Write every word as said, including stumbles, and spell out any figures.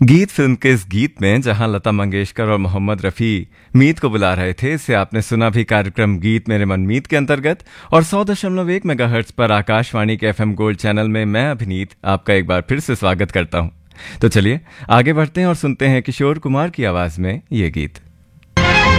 गीत फिल्म के इस गीत में जहां लता मंगेशकर और मोहम्मद रफ़ी मीत को बुला रहे थे, इससे आपने सुना भी कार्यक्रम गीत मेरे मन मीत के अंतर्गत। और सौ दशमलव एक मेगाहर्ट्ज पर आकाशवाणी के एफएम गोल्ड चैनल में मैं अभिनीत आपका एक बार फिर से स्वागत करता हूं। तो चलिए आगे बढ़ते हैं और सुनते हैं किशोर कुमार की आवाज में ये गीत।